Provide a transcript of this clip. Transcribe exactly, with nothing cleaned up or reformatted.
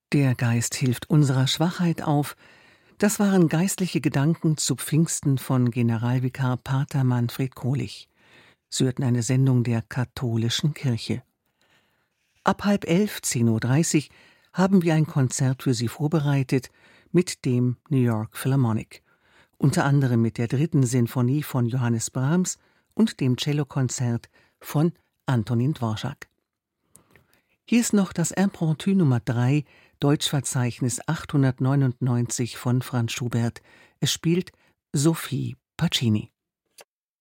Der Geist hilft unserer Schwachheit auf. Das waren geistliche Gedanken zu Pfingsten von Generalvikar Pater Manfred Krolich. Sie hörten eine Sendung der Katholischen Kirche. Ab halb elf, zehn Uhr dreißig, haben wir ein Konzert für Sie vorbereitet mit dem New York Philharmonic. Unter anderem mit der dritten Sinfonie von Johannes Brahms und dem Cellokonzert von Antonin Dvorak. Hier ist noch das Impromptu Nummer drei, Deutschverzeichnis achthundertneunundneunzig von Franz Schubert. Es spielt Sophie Pacini.